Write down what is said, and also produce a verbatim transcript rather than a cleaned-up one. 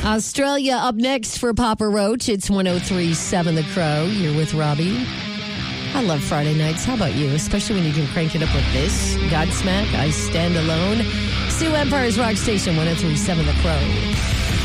Australia up next for Papa Roach. It's one oh three point seven The Crow. You're with Robbie. I love Friday nights. How about you? Especially when you can crank it up with this. Godsmack, I Stand Alone. Sue Empire's Rock Station, one oh three point seven The Crow.